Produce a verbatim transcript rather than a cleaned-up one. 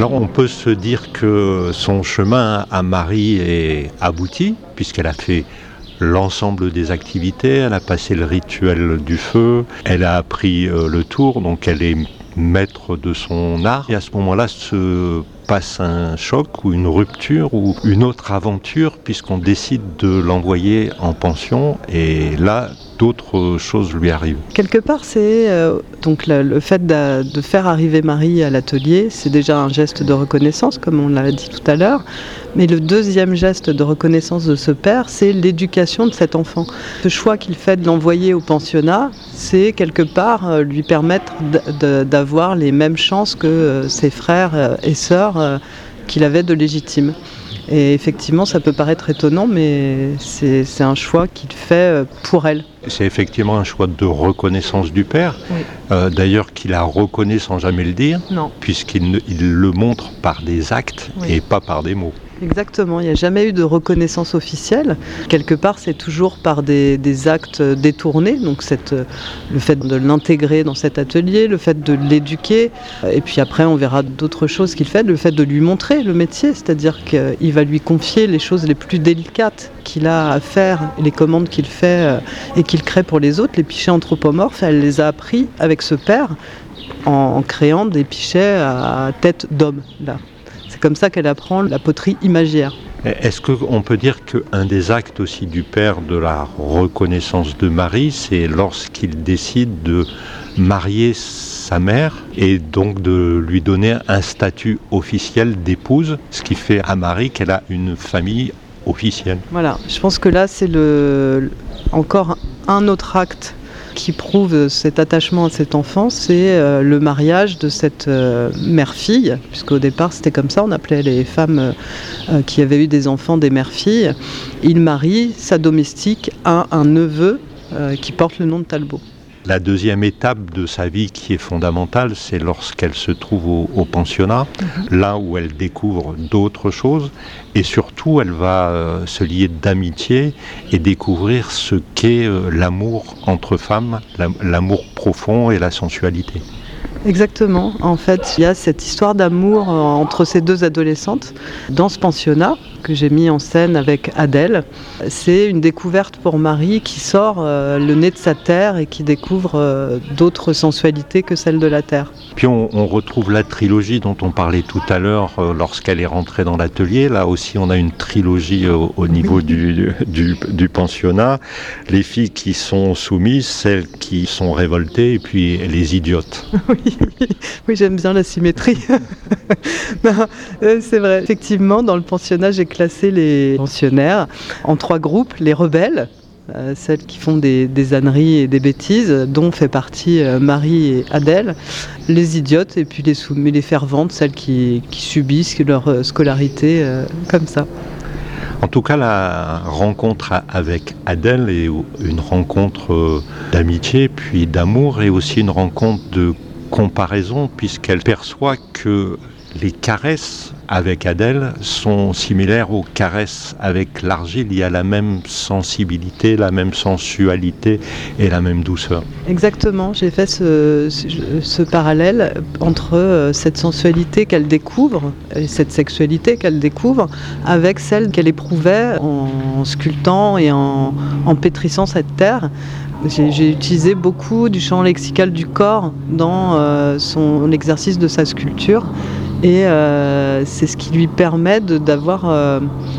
Alors on peut se dire que son chemin à Marie est abouti, puisqu'elle a fait l'ensemble des activités, elle a passé le rituel du feu, elle a appris euh, le tour, donc elle est maître de son art. Et à ce moment-là se passe un choc ou une rupture ou une autre aventure, puisqu'on décide de l'envoyer en pension, et là d'autres choses lui arrivent. Quelque part, c'est euh, donc le, le fait de, de faire arriver Marie à l'atelier, c'est déjà un geste de reconnaissance, comme on l'a dit tout à l'heure. Mais le deuxième geste de reconnaissance de ce père, c'est l'éducation de cet enfant. Ce choix qu'il fait de l'envoyer au pensionnat, c'est quelque part euh, lui permettre d- de, d'avoir les mêmes chances que euh, ses frères euh, et sœurs euh, qu'il avait de légitime. Et effectivement, ça peut paraître étonnant, mais c'est, c'est un choix qu'il fait pour elle. C'est effectivement un choix de reconnaissance du père, Oui. euh, d'ailleurs qu'il a reconnu sans jamais le dire, Non. puisqu'il ne, il le montre par des actes Oui. et pas par des mots. Exactement, il n'y a jamais eu de reconnaissance officielle. Quelque part, c'est toujours par des, des actes détournés, donc cette, le fait de l'intégrer dans cet atelier, le fait de l'éduquer, et puis après on verra d'autres choses qu'il fait, le fait de lui montrer le métier, c'est-à-dire qu'il va lui confier les choses les plus délicates qu'il a à faire, les commandes qu'il fait et qu'il crée pour les autres, les pichets anthropomorphes, elle les a appris avec ce père en, en créant des pichets à tête d'homme, là. C'est comme ça qu'elle apprend la poterie imagière. Est-ce qu'on peut dire qu'un des actes aussi du père de la reconnaissance de Marie, c'est lorsqu'il décide de marier sa mère et donc de lui donner un statut officiel d'épouse, ce qui fait à Marie qu'elle a une famille officielle. Voilà, je pense que là c'est le, encore un autre acte qui prouve cet attachement à cet enfant, c'est euh, le mariage de cette euh, mère-fille, puisqu'au départ c'était comme ça, on appelait les femmes euh, qui avaient eu des enfants des mères-filles. Il marie sa domestique à un neveu euh, qui porte le nom de Talbot. La deuxième étape de sa vie qui est fondamentale, c'est lorsqu'elle se trouve au, au pensionnat, mmh. là où elle découvre d'autres choses, et surtout elle va euh, se lier d'amitié et découvrir ce qu'est euh, l'amour entre femmes, la, l'amour profond et la sensualité. Exactement, en fait il y a cette histoire d'amour entre ces deux adolescentes dans ce pensionnat que j'ai mis en scène avec Adèle. C'est une découverte pour Marie qui sort euh, le nez de sa terre et qui découvre euh, d'autres sensualités que celles de la terre. Puis on, on retrouve la trilogie dont on parlait tout à l'heure euh, lorsqu'elle est rentrée dans l'atelier. Là aussi on a une trilogie au, au niveau oui. du, du, du pensionnat. Les filles qui sont soumises, celles qui sont révoltées et puis les idiotes. Oui, oui, j'aime bien la symétrie. Non, c'est vrai. Effectivement, dans le pensionnat, j'ai classé les pensionnaires en trois groupes. Les rebelles, euh, celles qui font des, des âneries et des bêtises, dont fait partie euh, Marie et Adèle. Les idiotes et puis les soumis, les ferventes, celles qui, qui subissent leur scolarité euh, comme ça. En tout cas, la rencontre avec Adèle est une rencontre d'amitié, puis d'amour, et aussi une rencontre de comparaison, puisqu'elle perçoit que les caresses avec Adèle sont similaires aux caresses avec l'argile. Il y a la même sensibilité, la même sensualité et la même douceur. Exactement, j'ai fait ce, ce, ce parallèle entre cette sensualité qu'elle découvre et cette sexualité qu'elle découvre avec celle qu'elle éprouvait en sculptant et en, en pétrissant cette terre. J'ai, j'ai utilisé beaucoup du champ lexical du corps dans euh, son exercice de sa sculpture. Et euh, c'est ce qui lui permet de, d'avoir euh,